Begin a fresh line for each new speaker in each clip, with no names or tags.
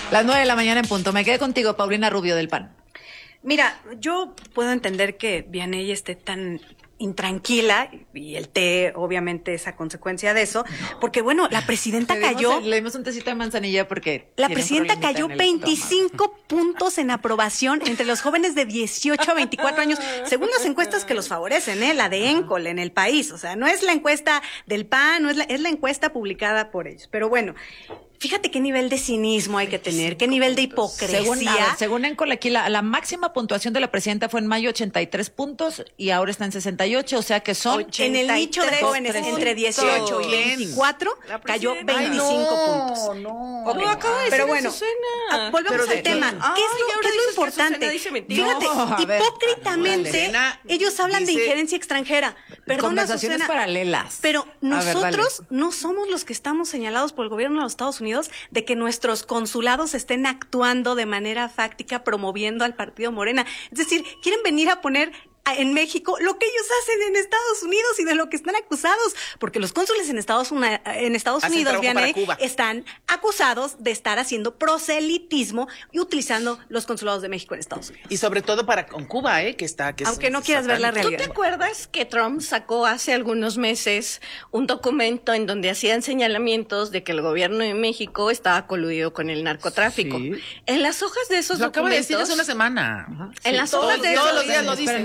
Las 9 de la mañana en punto. Me quedé contigo, Paulina Rubio del PAN.
Mira, yo puedo entender que Vianey esté tan intranquila, y el té obviamente es a consecuencia de eso, porque bueno, la presidenta cayó...
Le dimos un tecito de manzanilla porque...
La presidenta cayó 25 puntos en aprobación entre los jóvenes de 18 a 24 años, según las encuestas que los favorecen, la de Encol en El País. O sea, no es la encuesta del PAN, no es es la encuesta publicada por ellos. Pero bueno, fíjate qué nivel de cinismo hay que tener, qué nivel de hipocresía.
Según Encol, aquí la máxima puntuación de la presidenta fue en mayo 83 puntos y ahora está en 68, o sea que son...
En el nicho de jóvenes entre 18 y 24 cayó 25 puntos.
No,
okay.
Acaba de
pero
decir
bueno,
Azucena.
Volvemos al tema. ¿Qué es lo importante? Fíjate, hipócritamente, ellos hablan de injerencia extranjera. Perdona,
Conversaciones
Azucena,
paralelas.
pero nosotros no somos los que estamos señalados por el gobierno de los Estados Unidos de que nuestros consulados estén actuando de manera fáctica promoviendo al partido Morena. Es decir, quieren venir a poner en México lo que ellos hacen en Estados Unidos y de lo que están acusados, porque los cónsules en Estados Unidos, Vianey, están acusados de estar haciendo proselitismo y utilizando los consulados de México en Estados Unidos.
Y sobre todo con Cuba, que está...
Aunque no quieras ver la realidad.
¿Tú te acuerdas que Trump sacó hace algunos meses un documento en donde hacían señalamientos de que el gobierno de México estaba coludido con el narcotráfico? Sí. En las hojas de esos
documentos... Lo acaba de decir hace una semana.
En las hojas de
todos los días lo dicen.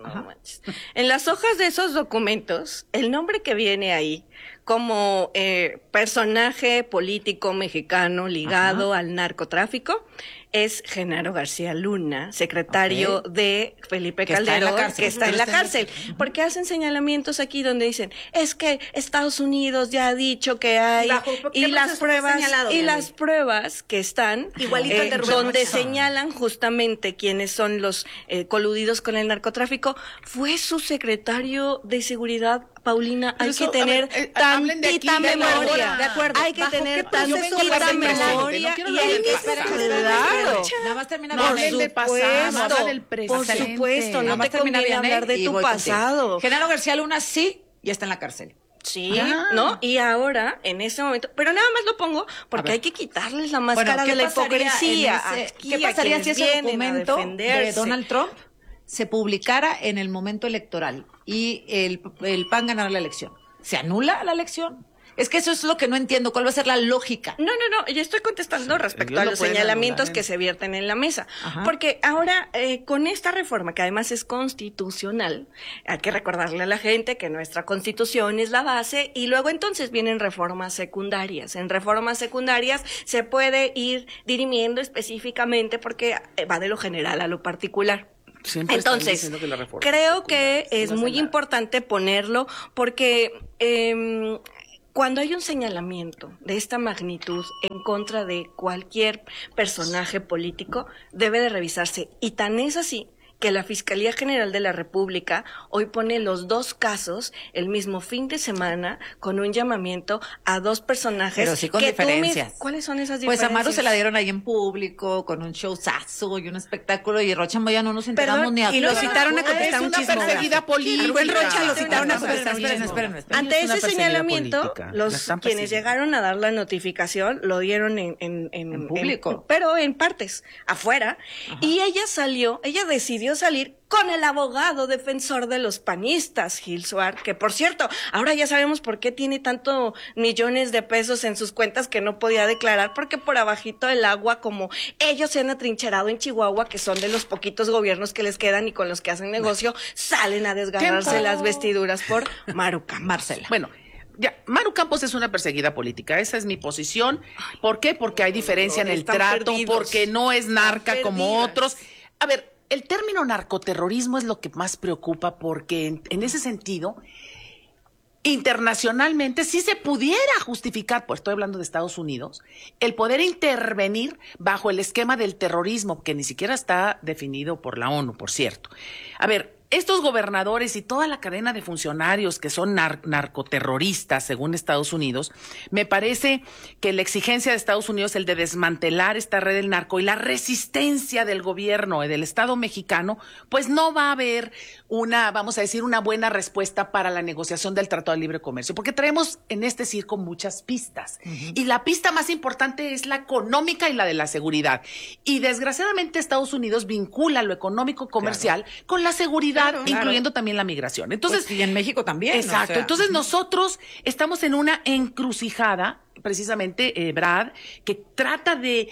En las hojas de esos documentos, el nombre que viene ahí como personaje político mexicano ligado al narcotráfico es Genaro García Luna, secretario de Felipe Calderón, que está en la cárcel, porque hacen señalamientos aquí donde dicen, es que Estados Unidos ya ha dicho que hay, y las pruebas que están,
igualito al de Rubén
donde
Rocha,
señalan justamente quiénes son los coludidos con el narcotráfico, fue su secretario de seguridad. Paulina, hay que tener tantita memoria.
De acuerdo.
Hay que tener tantita memoria.
Y hay que esperar. Nada más termina
de pasado, habla del presente.
Por supuesto, no te conviene hablar de tu pasado.
Genaro García Luna sí, ya está en la cárcel.
Sí, ¿no? Y ahora, en ese momento, pero nada más lo pongo porque hay que quitarles la máscara de la hipocresía.
¿Qué pasaría si ese documento de Donald Trump se publicara en el momento electoral y el PAN ganara la elección? ¿Se anula la elección? Es que eso es lo que no entiendo. ¿Cuál va a ser la lógica?
No. Yo estoy contestando respecto a los señalamientos que se vierten en la mesa. Porque ahora, con esta reforma, que además es constitucional, hay que recordarle a la gente que nuestra constitución es la base y luego entonces vienen reformas secundarias. En reformas secundarias se puede ir dirimiendo específicamente porque va de lo general a lo particular. Entonces, creo que es muy importante ponerlo porque cuando hay un señalamiento de esta magnitud en contra de cualquier personaje político, debe de revisarse. Y tan es así que la Fiscalía General de la República hoy pone los dos casos el mismo fin de semana con un llamamiento a dos personajes.
Pero sí con diferencias.
¿Cuáles son esas diferencias?
Pues a Maru se la dieron ahí en público con un showzazo y un espectáculo y Rocha Moya no nos enteramos ni a...
Y lo citaron a contestar un chismógrafo.
Es una perseguida política.
A Rubén Rocha lo citaron a contestar un
Esperen.
Ante ese señalamiento, quienes llegaron a dar la notificación lo dieron en público, pero en partes, afuera. Y ella decidió salir con el abogado defensor de los panistas, Gil Suar, que por cierto, ahora ya sabemos por qué tiene tanto millones de pesos en sus cuentas que no podía declarar, porque por abajito del agua, como ellos se han atrincherado en Chihuahua, que son de los poquitos gobiernos que les quedan y con los que hacen negocio, salen a desgarrarse las vestiduras por Maru Campos.
Marcela.
Bueno, Maru Campos es una perseguida política, esa es mi posición. ¿Por qué? Porque hay diferencia en el trato, porque no es narca como otros. A ver, el término narcoterrorismo es lo que más preocupa porque en ese sentido, internacionalmente sí se pudiera justificar, pues estoy hablando de Estados Unidos, el poder intervenir bajo el esquema del terrorismo, que ni siquiera está definido por la ONU, por cierto. A ver, estos gobernadores y toda la cadena de funcionarios que son narcoterroristas, según Estados Unidos, me parece que la exigencia de Estados Unidos, el de desmantelar esta red del narco y la resistencia del gobierno y del Estado mexicano, pues no va a haber una buena respuesta para la negociación del Tratado de Libre Comercio, porque traemos en este circo muchas pistas. Y la pista más importante es la económica y la de la seguridad. Y desgraciadamente Estados Unidos vincula lo económico comercial con la seguridad, incluyendo también la migración. Entonces,
pues, y en México también.
Exacto. Entonces nosotros estamos en una encrucijada, precisamente, Brad, que trata de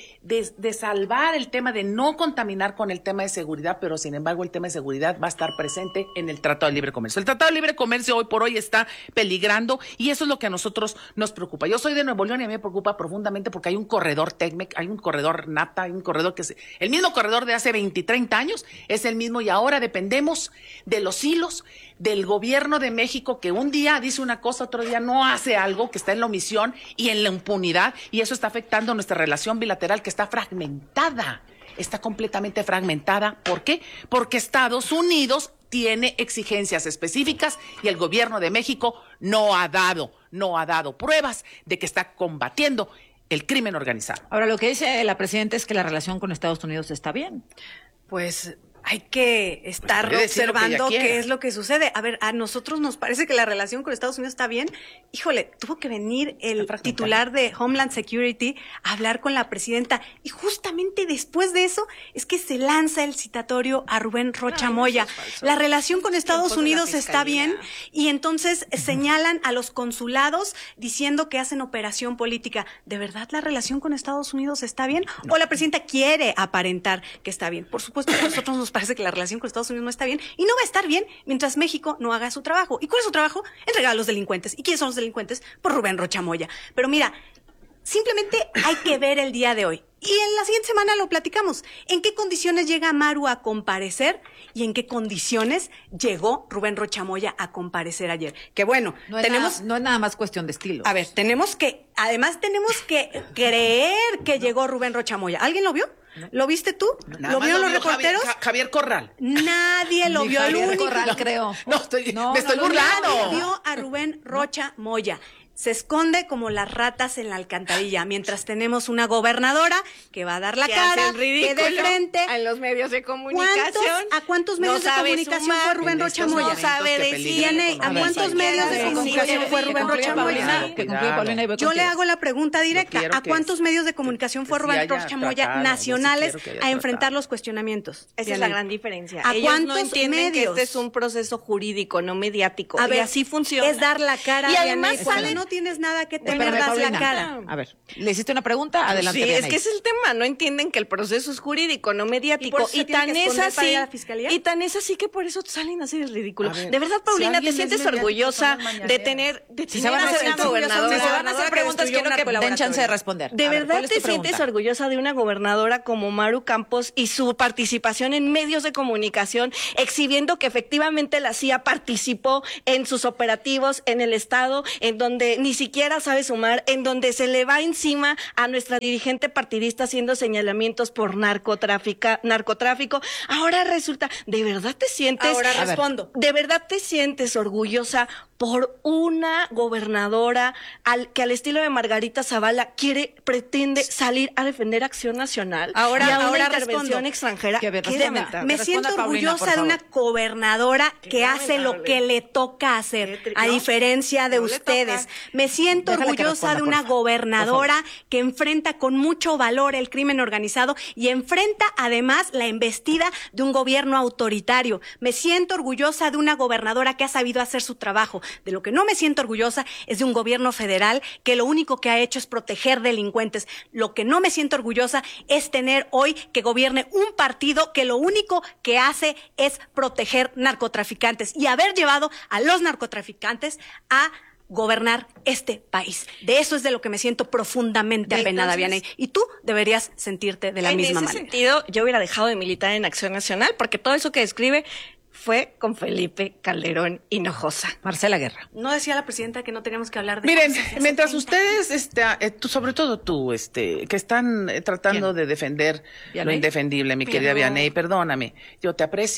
salvar el tema de no contaminar con el tema de seguridad, pero sin embargo el tema de seguridad va a estar presente en el Tratado de Libre Comercio. El Tratado de Libre Comercio hoy por hoy está peligrando y eso es lo que a nosotros nos preocupa. Yo soy de Nuevo León y a mí me preocupa profundamente porque hay un corredor TECMEC, hay un corredor NAFTA, hay un corredor que es el mismo corredor de hace 20 y 30 años, es el mismo y ahora dependemos de los hilos del gobierno de México que un día dice una cosa, otro día no hace algo, que está en la omisión y en la impunidad, y eso está afectando nuestra relación bilateral que está fragmentada, está completamente fragmentada. ¿Por qué? Porque Estados Unidos tiene exigencias específicas y el gobierno de México no ha dado pruebas de que está combatiendo el crimen organizado.
Ahora, lo que dice la presidenta es que la relación con Estados Unidos está bien.
Pues hay que estar observando qué es lo que sucede. A ver, a nosotros nos parece que la relación con Estados Unidos está bien. Híjole, tuvo que venir el titular de Homeland Security a hablar con la presidenta. Y justamente después de eso es que se lanza el citatorio a Rubén Rocha Moya. La relación con Estados Unidos está bien y entonces señalan a los consulados diciendo que hacen operación política. ¿De verdad la relación con Estados Unidos está bien? ¿O la presidenta quiere aparentar que está bien? Por supuesto que a nosotros nos parece que la relación con Estados Unidos no está bien y no va a estar bien mientras México no haga su trabajo. ¿Y cuál es su trabajo? Entregar a los delincuentes. ¿Y quiénes son los delincuentes? Por Rubén Rocha Moya. Pero mira, simplemente hay que ver el día de hoy. Y en la siguiente semana lo platicamos. ¿En qué condiciones llega Maru a comparecer? ¿Y en qué condiciones llegó Rubén Rocha Moya a comparecer ayer? Que bueno,
no es nada más cuestión de estilo.
A ver, tenemos que creer que llegó Rubén Rocha Moya. ¿Alguien lo vio? ¿Lo viste tú? ¿Lo vieron los reporteros?
Javier Corral.
Nadie lo vio.
Javier Corral, creo.
Me estoy burlando.
Nadie vio a Rubén Rocha Moya. Se esconde como las ratas en la alcantarilla, mientras tenemos una gobernadora que va a dar la cara, que de frente
en los medios de comunicación.
¿A cuántos medios de comunicación fue Rubén Rocha Moya?
No sabe decir.
¿A cuántos medios de comunicación fue Rubén Rocha Moya? Yo le hago la pregunta directa. ¿A cuántos medios de comunicación fue Rubén Rocha Moya nacionales a enfrentar los cuestionamientos?
Esa es la gran diferencia.
¿A cuántos
no entienden
medios?
que este es un proceso jurídico, no mediático.
A ver,
y así funciona.
Es dar la cara.
Y además
no tienes nada que temer, das la cara.
A ver, ¿le hiciste una pregunta? Adelante.
Sí, es que ese es el tema. No entienden que el proceso es jurídico, no mediático. Y tan es así que por eso salen a hacer el ridículo. Ver, de verdad, Paulina, ¿te sientes orgullosa de tener
a una gobernadora? Si se van a hacer preguntas, quiero que den chance de responder.
¿De verdad te sientes orgullosa de una gobernadora como Maru Campos y su participación en medios de comunicación, exhibiendo que efectivamente la CIA participó en sus operativos en el Estado, en donde ni siquiera sabe sumar, en donde se le va encima a nuestra dirigente partidista haciendo señalamientos por narcotráfico? Ahora resulta, ¿de verdad te sientes?
Ahora respondo.
¿De verdad te sientes orgullosa por una gobernadora que al estilo de Margarita Zavala pretende salir a defender Acción Nacional y a una intervención extranjera?
Me siento orgullosa de una gobernadora que hace lo que le toca hacer, a diferencia de ustedes. Me siento orgullosa de una gobernadora que enfrenta con mucho valor el crimen organizado y enfrenta además la embestida de un gobierno autoritario. Me siento orgullosa de una gobernadora que ha sabido hacer su trabajo. De lo que no me siento orgullosa es de un gobierno federal que lo único que ha hecho es proteger delincuentes. Lo que no me siento orgullosa es tener hoy que gobierne un partido que lo único que hace es proteger narcotraficantes y haber llevado a los narcotraficantes a gobernar este país. De eso es de lo que me siento profundamente apenada, Vianey. Y tú deberías sentirte de la misma manera.
En ese sentido, yo hubiera dejado de militar en Acción Nacional, porque todo eso que describe fue con Felipe Calderón Hinojosa.
Marcela Guerra.
¿No decía la presidenta que no teníamos que hablar de
Miren, mientras ustedes, sobre todo tú, que están tratando de defender lo indefendible, mi querida Vianey, perdóname, yo te aprecio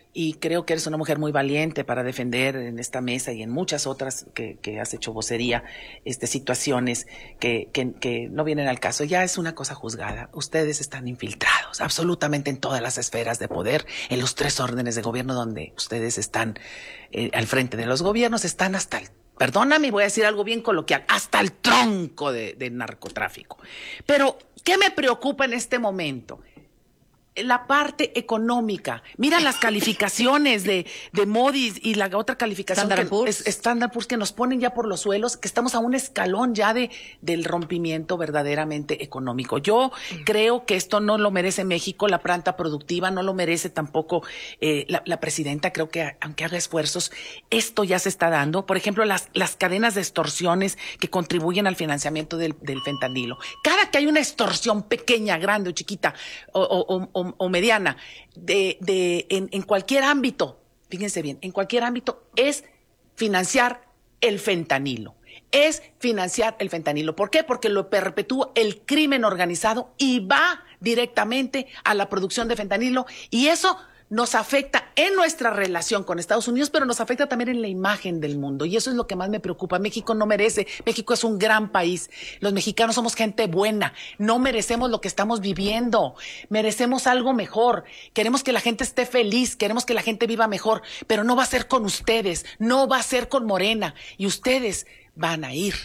y creo que eres una mujer muy valiente para defender en esta mesa y en muchas otras que has hecho vocería situaciones que no vienen al caso. Ya es una cosa juzgada. Ustedes están infiltrados absolutamente en todas las esferas de poder, en los 3 órdenes de gobierno donde ustedes están al frente de los gobiernos, están hasta el, perdóname, voy a decir algo bien coloquial, hasta el tronco de narcotráfico. Pero, ¿qué me preocupa en este momento? La parte económica. Mira las calificaciones de Moody's y la otra calificación Standard Poor's que nos ponen ya por los suelos, que estamos a un escalón ya del rompimiento verdaderamente económico. Yo creo que esto no lo merece México, la planta productiva, no lo merece tampoco la presidenta. Creo que aunque haga esfuerzos, esto ya se está dando. Por ejemplo, las cadenas de extorsiones que contribuyen al financiamiento del fentanilo. Cada que hay una extorsión pequeña, grande o chiquita o mediana en cualquier ámbito, fíjense bien, en cualquier ámbito es financiar el fentanilo. Es financiar el fentanilo. ¿Por qué? Porque lo perpetúa el crimen organizado y va directamente a la producción de fentanilo, y eso nos afecta en nuestra relación con Estados Unidos, pero nos afecta también en la imagen del mundo. Y eso es lo que más me preocupa. México no merece. México es un gran país. Los mexicanos somos gente buena. No merecemos lo que estamos viviendo. Merecemos algo mejor. Queremos que la gente esté feliz. Queremos que la gente viva mejor. Pero no va a ser con ustedes. No va a ser con Morena. Y ustedes van a ir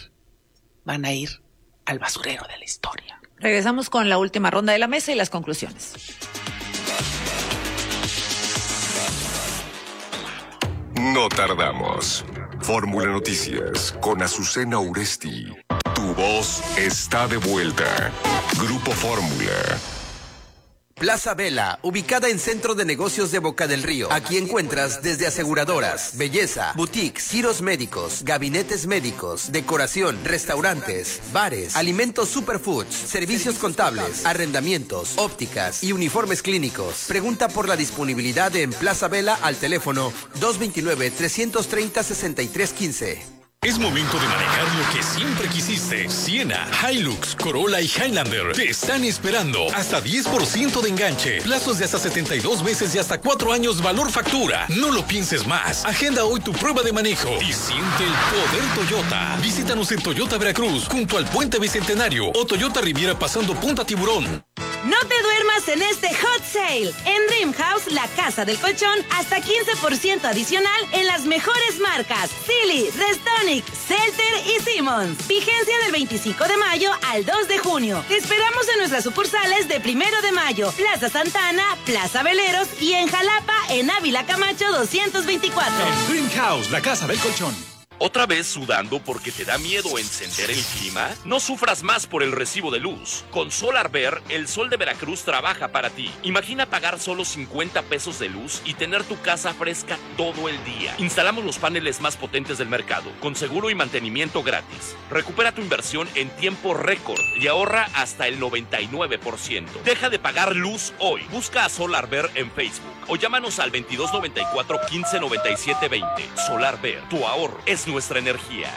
al basurero de la historia.
Regresamos con la última ronda de la mesa y las conclusiones.
No tardamos. Fórmula Noticias con Azucena Uresti. Tu voz está de vuelta. Grupo Fórmula.
Plaza Vela, ubicada en Centro de Negocios de Boca del Río. Aquí encuentras desde aseguradoras, belleza, boutiques, giros médicos, gabinetes médicos, decoración, restaurantes, bares, alimentos superfoods, servicios contables, arrendamientos, ópticas y uniformes clínicos. Pregunta por la disponibilidad en Plaza Vela al teléfono 229-330-6315.
Es momento de manejar lo que siempre quisiste. Siena, Hilux, Corolla y Highlander te están esperando. Hasta 10% de enganche. Plazos de hasta 72 meses y hasta 4 años valor factura. No lo pienses más. Agenda hoy tu prueba de manejo y siente el poder Toyota. Visítanos en Toyota Veracruz, junto al Puente Bicentenario, o Toyota Riviera pasando Punta Tiburón.
No te duermas en este hot sale. En Dream House, la casa del colchón, hasta 15% adicional en las mejores marcas: Silly, Restonic, Celter y Simmons. Vigencia del 25 de mayo al 2 de junio. Te esperamos en nuestras sucursales de 1 de mayo, Plaza Santana, Plaza Veleros y en Jalapa, en Ávila Camacho 224.
En Dream House, la casa del colchón.
¿Otra vez sudando porque te da miedo encender el clima? No sufras más por el recibo de luz. Con SolarVer, el sol de Veracruz trabaja para ti. Imagina pagar solo 50 pesos de luz y tener tu casa fresca todo el día. Instalamos los paneles más potentes del mercado, con seguro y mantenimiento gratis. Recupera tu inversión en tiempo récord y ahorra hasta el 99%. Deja de pagar luz hoy. Busca a SolarVer en Facebook o llámanos al 2294 1597 20. SolarVer, tu ahorro es nuestra energía.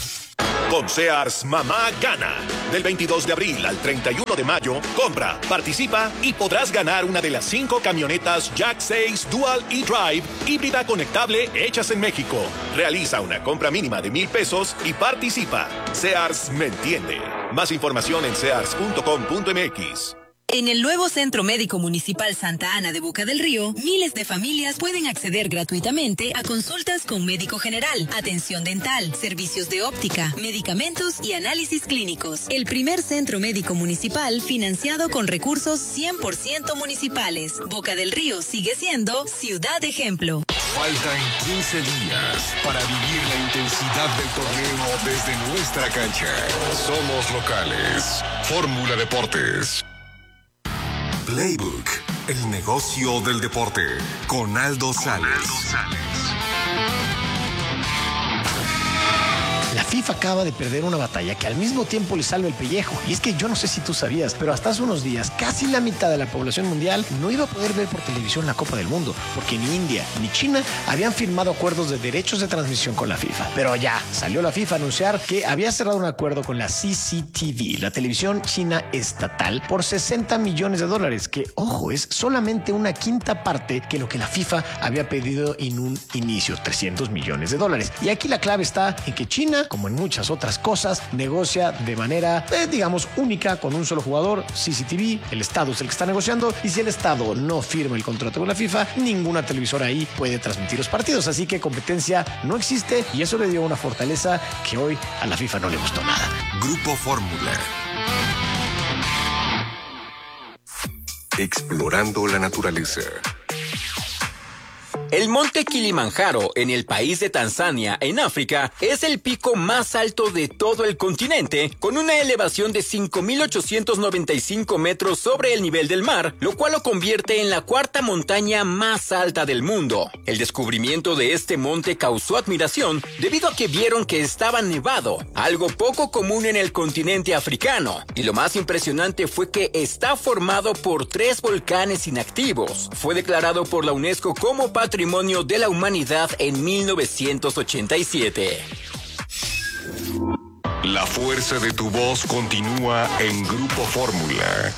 Con Sears, mamá gana. Del 22 de abril al 31 de mayo, compra, participa y podrás ganar una de las 5 camionetas Jack 6 Dual e-Drive híbrida conectable hechas en México. Realiza una compra mínima de 1,000 pesos y participa. Sears me entiende. Más información en sears.com.mx.
En el nuevo Centro Médico Municipal Santa Ana de Boca del Río, miles de familias pueden acceder gratuitamente a consultas con médico general, atención dental, servicios de óptica, medicamentos y análisis clínicos. El primer centro médico municipal financiado con recursos 100% municipales. Boca del Río sigue siendo ciudad ejemplo.
Faltan 15 días para vivir la intensidad del torneo desde nuestra cancha. Somos locales. Fórmula Deportes. Playbook, el negocio del deporte, con Aldo Sales.
La
FIFA acaba de perder una batalla que al mismo tiempo le salva el pellejo. Y es que yo no sé si tú sabías, pero hasta hace unos días casi la mitad de la población mundial no iba a poder ver por televisión la Copa del Mundo, porque ni India ni China habían firmado acuerdos de derechos de transmisión con la FIFA. Pero ya salió la FIFA a anunciar que había cerrado un acuerdo con la CCTV, la televisión china estatal, por $60 millones, que, ojo, es solamente una quinta parte que lo que la FIFA había pedido en un inicio, $300 millones. Y aquí la clave está en que China, como en muchas otras cosas, negocia de manera, digamos, única con un solo jugador, CCTV. El Estado es el que está negociando, y si el Estado no firma el contrato con la FIFA, ninguna televisora ahí puede transmitir los partidos. Así que competencia no existe, y eso le dio una fortaleza que hoy a la FIFA no le gustó nada.
Grupo Fórmula. Explorando la naturaleza.
El monte Kilimanjaro, en el país de Tanzania, en África, es el pico más alto de todo el continente, con una elevación de 5.895 metros sobre el nivel del mar, lo cual lo convierte en la cuarta montaña más alta del mundo. El descubrimiento de este monte causó admiración debido a que vieron que estaba nevado, algo poco común en el continente africano. Y lo más impresionante fue que está formado por 3 volcanes inactivos. Fue declarado por la UNESCO como Patrimonio de la Humanidad en 1987.
La fuerza de tu voz continúa en Grupo Fórmula.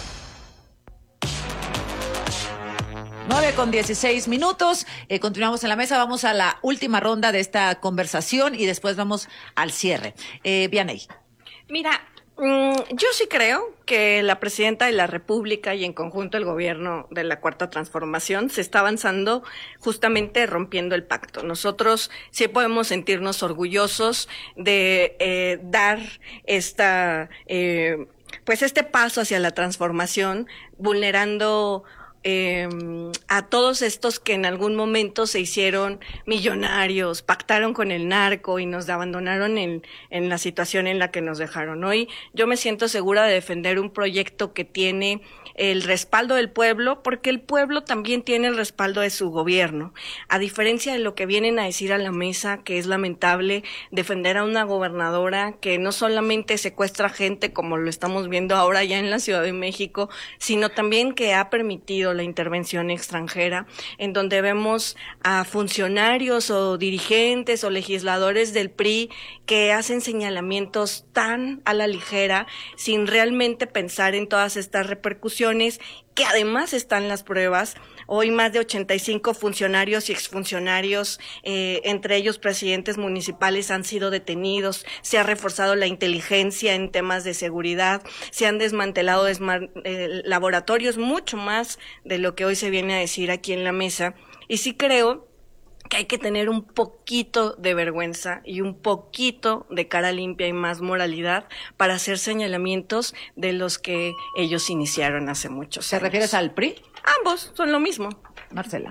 9:16. Continuamos en la mesa. Vamos a la última ronda de esta conversación y después vamos al cierre. Vianey.
Mira, yo sí creo que la presidenta de la República y en conjunto el gobierno de la Cuarta Transformación se está avanzando justamente rompiendo el pacto. Nosotros sí podemos sentirnos orgullosos de dar este paso hacia la transformación, vulnerando a todos estos que en algún momento se hicieron millonarios, pactaron con el narco y nos abandonaron en la situación en la que nos dejaron. Hoy yo me siento segura de defender un proyecto que tiene el respaldo del pueblo, porque el pueblo también tiene el respaldo de su gobierno. A diferencia de lo que vienen a decir a la mesa, que es lamentable defender a una gobernadora que no solamente secuestra gente como lo estamos viendo ahora ya en la Ciudad de México, sino también que ha permitido la intervención extranjera, en donde vemos a funcionarios o dirigentes o legisladores del PRI que hacen señalamientos tan a la ligera, sin realmente pensar en todas estas repercusiones, que además están las pruebas. Hoy más de 85 funcionarios y exfuncionarios, entre ellos presidentes municipales, han sido detenidos. Se ha reforzado la inteligencia en temas de seguridad. Se han desmantelado laboratorios, mucho más de lo que hoy se viene a decir aquí en la mesa. Y sí creo que hay que tener un poquito de vergüenza y un poquito de cara limpia y más moralidad para hacer señalamientos de los que ellos iniciaron hace muchos años.
¿Te refieres al PRI?
Ambos son lo mismo.
Marcela.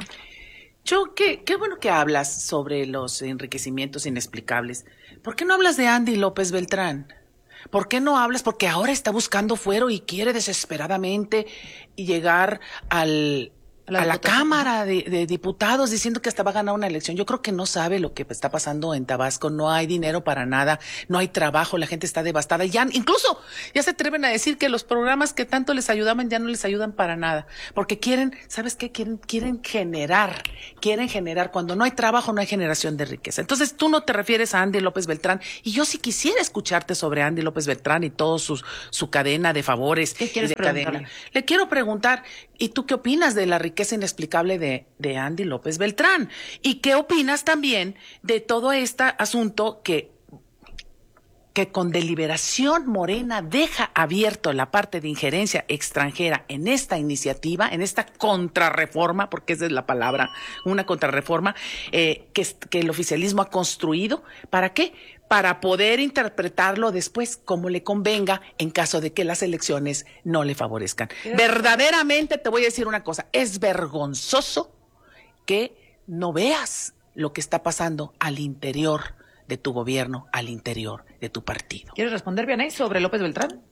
Qué bueno que hablas sobre los enriquecimientos inexplicables. ¿Por qué no hablas de Andy López Beltrán? ¿Por qué no hablas? Porque ahora está buscando fuero y quiere desesperadamente llegar a la Cámara de Diputados diciendo que hasta va a ganar una elección. Yo creo que no sabe lo que está pasando en Tabasco. No hay dinero para nada, no hay trabajo, la gente está devastada. Incluso ya se atreven a decir que los programas que tanto les ayudaban ya no les ayudan para nada. Porque quieren, ¿sabes qué? Quieren generar. Cuando no hay trabajo, no hay generación de riqueza. Entonces tú no te refieres a Andy López Beltrán. Y yo sí quisiera escucharte sobre Andy López Beltrán y todo su cadena de favores.
¿Qué quieres preguntarle?
Le quiero preguntar, ¿y tú qué opinas de la riqueza inexplicable de Andy López Beltrán? ¿Y qué opinas también de todo este asunto que con deliberación Morena deja abierto la parte de injerencia extranjera en esta iniciativa, en esta contrarreforma, porque esa es la palabra, una contrarreforma que el oficialismo ha construido? ¿Para qué? Para poder interpretarlo después como le convenga en caso de que las elecciones no le favorezcan. Verdaderamente te voy a decir una cosa, es vergonzoso que no veas lo que está pasando al interior de tu gobierno, al interior de tu partido.
¿Quieres responder, Vianey, sobre López Beltrán?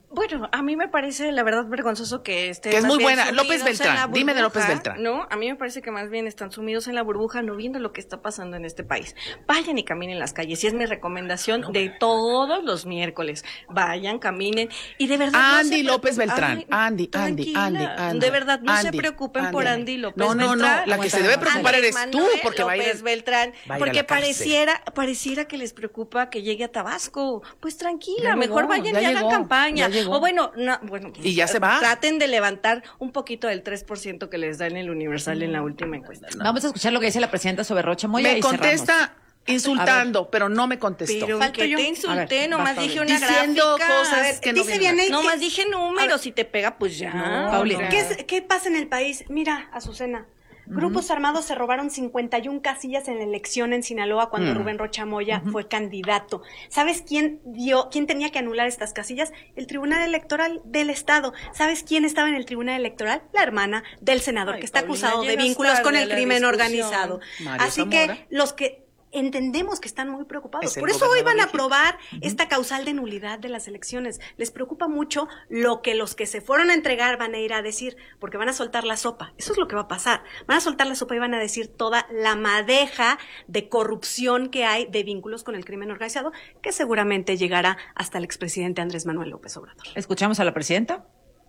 Bueno, a mí me parece, la verdad, vergonzoso que
que es muy buena. López Beltrán, dime de López Beltrán.
No, a mí me parece que más bien están sumidos en la burbuja, no viendo lo que está pasando en este país. Vayan y caminen las calles, y es mi recomendación de todos los miércoles. Vayan, caminen, y de verdad
Andy López Beltrán, Andy.
De verdad, no se preocupen por Andy López Beltrán.
No, la que se debe preocupar eres tú, porque va a ir
López Beltrán, porque pareciera que les preocupa que llegue a Tabasco. Pues tranquila, mejor vayan y hagan campaña. O bueno,
y ya se va.
Traten de levantar un poquito del 3% que les da en el Universal en la última encuesta.
Vamos a escuchar lo que dice la presidenta sobre Rocha Moya.
Me contesta insultando, pero no me contestó.
Pero que te insulté, nomás dije una
diciendo
gráfica.
cosas que no
vienen. Nomás dije números, si te pega, pues ya.
Paulina.
¿Qué pasa en el país? Mira, Azucena. Grupos armados se robaron 51 casillas en la elección en Sinaloa cuando Rubén Rocha Moya fue candidato. ¿Sabes quién tenía que anular estas casillas? El Tribunal Electoral del Estado. ¿Sabes quién estaba en el Tribunal Electoral? La hermana del senador que está acusado de vínculos con el crimen organizado. Así que los que entendemos que están muy preocupados. Por eso hoy van a aprobar esta causal de nulidad de las elecciones. Les preocupa mucho lo que los que se fueron a entregar van a ir a decir, porque van a soltar la sopa. Eso es lo que va a pasar. Van a soltar la sopa y van a decir toda la madeja de corrupción que hay de vínculos con el crimen organizado, que seguramente llegará hasta el expresidente Andrés Manuel López Obrador.
Escuchamos a la presidenta.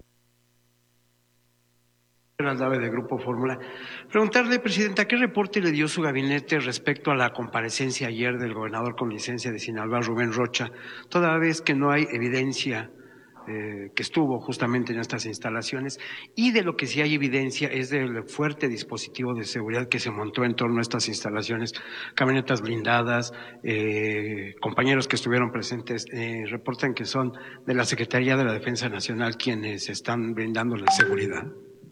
Aldave de Grupo Fórmula. Preguntarle, Presidenta, ¿qué reporte le dio su gabinete respecto a la comparecencia ayer del gobernador con licencia de Sinaloa, Rubén Rocha, toda vez que no hay evidencia que estuvo justamente en estas instalaciones, y de lo que sí hay evidencia es del fuerte dispositivo de seguridad que se montó en torno a estas instalaciones, camionetas blindadas, compañeros que estuvieron presentes reportan que son de la Secretaría de la Defensa Nacional quienes están brindándole seguridad?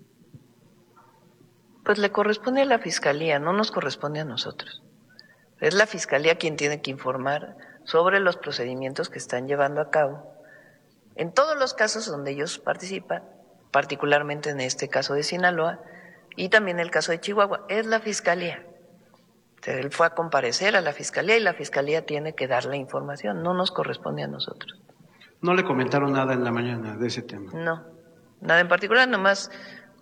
Pues le corresponde a la Fiscalía, no nos corresponde a nosotros. Es la Fiscalía quien tiene que informar sobre los procedimientos que están llevando a cabo. En todos los casos donde ellos participan, particularmente en este caso de Sinaloa y también el caso de Chihuahua, es la Fiscalía. Él fue a comparecer a la Fiscalía y la Fiscalía tiene que dar la información, no nos corresponde a nosotros.
¿No le comentaron nada en la mañana de ese tema?
No, nada en particular, nomás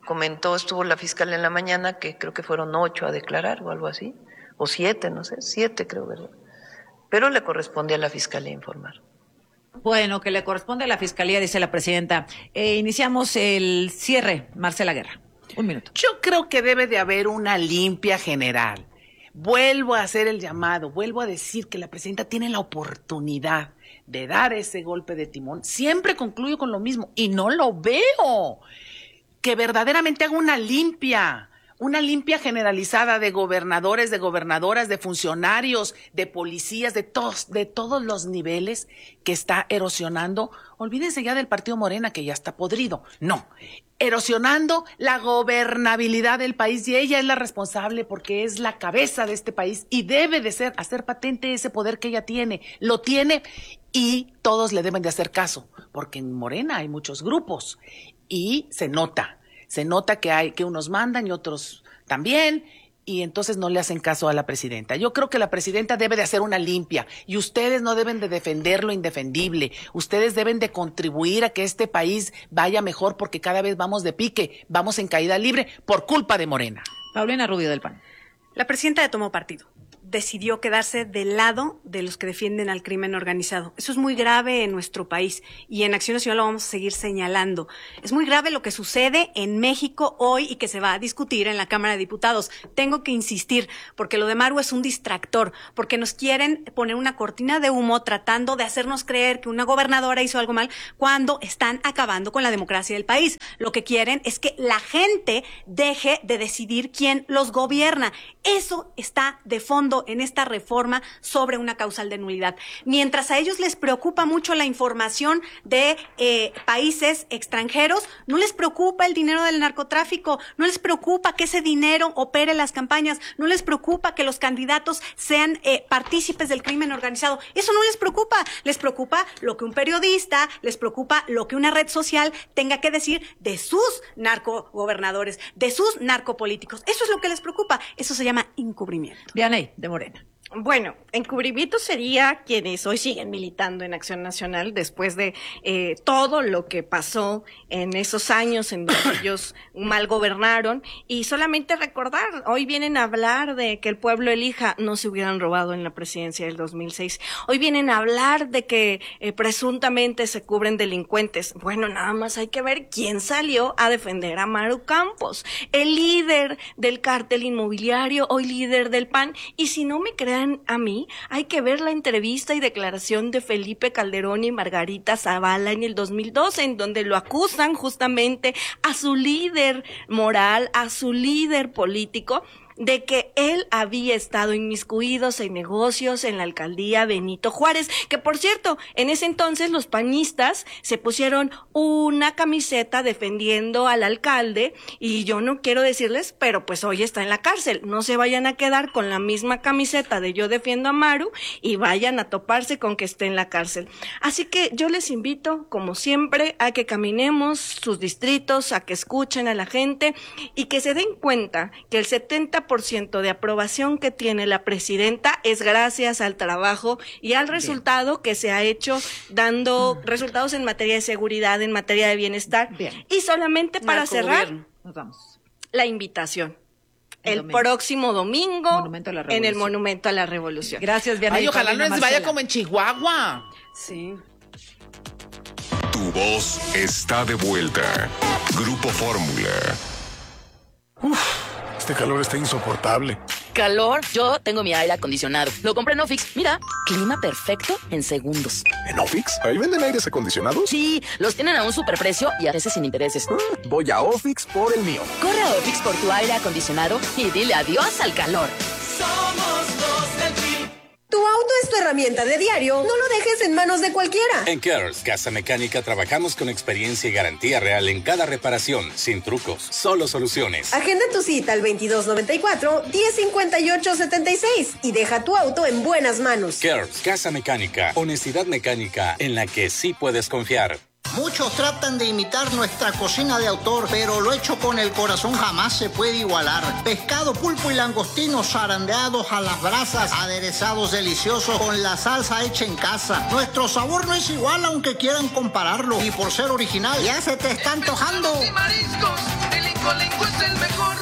estuvo la fiscal en la mañana, que creo que fueron 8 a declarar o algo así, o 7, no sé, 7 creo, ¿verdad? Pero le corresponde a la Fiscalía informar.
Bueno, que le corresponde a la Fiscalía, dice la presidenta. Iniciamos el cierre, Marcela Guerra. 1 minuto.
Yo creo que debe de haber una limpia general. Vuelvo a hacer el llamado, vuelvo a decir que la presidenta tiene la oportunidad de dar ese golpe de timón. Siempre concluyo con lo mismo y no lo veo. Que verdaderamente haga una limpia generalizada de gobernadores, de gobernadoras, de funcionarios, de policías, de todos los niveles que está erosionando. Olvídense ya del partido Morena, que ya está podrido. No, erosionando la gobernabilidad del país, y ella es la responsable porque es la cabeza de este país y debe de hacer patente ese poder que ella tiene. Lo tiene y todos le deben de hacer caso, porque en Morena hay muchos grupos y se nota que unos mandan y otros también, y entonces no le hacen caso a la presidenta. Yo creo que la presidenta debe de hacer una limpia, y ustedes no deben de defender lo indefendible. Ustedes deben de contribuir a que este país vaya mejor, porque cada vez vamos de pique, vamos en caída libre por culpa de Morena.
Paulina Rubio del PAN.
La presidenta tomó partido. Decidió quedarse del lado de los que defienden al crimen organizado. Eso es muy grave en nuestro país y en Acción Nacional lo vamos a seguir señalando. Es muy grave lo que sucede en México hoy y que se va a discutir en la Cámara de Diputados. Tengo que insistir, porque lo de Maru es un distractor, porque nos quieren poner una cortina de humo tratando de hacernos creer que una gobernadora hizo algo mal cuando están acabando con la democracia del país. Lo que quieren es que la gente deje de decidir quién los gobierna. Eso está de fondo en esta reforma sobre una causal de nulidad. Mientras a ellos les preocupa mucho la información de países extranjeros, no les preocupa el dinero del narcotráfico, no les preocupa que ese dinero opere las campañas, no les preocupa que los candidatos sean partícipes del crimen organizado. Eso no les preocupa lo que un periodista, les preocupa lo que una red social tenga que decir de sus narcogobernadores, de sus narcopolíticos. Eso es lo que les preocupa. Eso se llama encubrimiento.
Vianey, de Morena.
Bueno, encubrimiento sería quienes hoy siguen militando en Acción Nacional después de todo lo que pasó en esos años en donde ellos mal gobernaron, y solamente recordar, hoy vienen a hablar de que el pueblo elija, no se hubieran robado en la presidencia del 2006. Hoy vienen a hablar de que presuntamente se cubren delincuentes. Bueno, nada más hay que ver quién salió a defender a Maru Campos, el líder del cártel inmobiliario, hoy líder del PAN. Y si no me crean a mí, hay que ver la entrevista y declaración de Felipe Calderón y Margarita Zavala en el 2012, en donde lo acusan justamente a su líder moral, a su líder político, de que él había estado inmiscuido en negocios en la alcaldía Benito Juárez, que por cierto, en ese entonces los panistas se pusieron una camiseta defendiendo al alcalde, y yo no quiero decirles, pero pues hoy está en la cárcel. No se vayan a quedar con la misma camiseta de yo defiendo a Maru y vayan a toparse con que esté en la cárcel. Así que yo les invito, como siempre, a que caminemos sus distritos, a que escuchen a la gente y que se den cuenta que el 70% de aprobación que tiene la presidenta es gracias al trabajo y al resultado que se ha hecho, dando resultados en materia de seguridad, en materia de bienestar. Y solamente para cerrar,
nos vamos.
La invitación. El próximo domingo en el Monumento a la Revolución.
Gracias, Diana.
Ay, ojalá no les vaya como en Chihuahua.
Sí.
Tu voz está de vuelta. Grupo Fórmula.
Este calor está insoportable.
¿Calor? Yo tengo mi aire acondicionado. Lo compré en Ofix. Mira, clima perfecto en segundos.
¿En Ofix? ¿Ahí venden aires acondicionados?
Sí, los tienen a un superprecio y a veces sin intereses.
Voy a Ofix por el mío.
Corre a Ofix por tu aire acondicionado y dile adiós al calor.
Somos los del Jeep. Tu auto es tu herramienta de diario, no lo dejes en manos de cualquiera.
En Cares Casa Mecánica trabajamos con experiencia y garantía real en cada reparación, sin trucos, solo soluciones.
Agenda tu cita al 2294-1058-76 y deja tu auto en buenas manos.
Cares Casa Mecánica, honestidad mecánica en la que sí puedes confiar.
Muchos tratan de imitar nuestra cocina de autor, pero lo hecho con el corazón jamás se puede igualar. Pescado, pulpo y langostinos zarandeados a las brasas, aderezados deliciosos con la salsa hecha en casa. Nuestro sabor no es igual aunque quieran compararlo, y por ser original ya se te está antojando.
Y mariscos, el Incolenco es el mejor.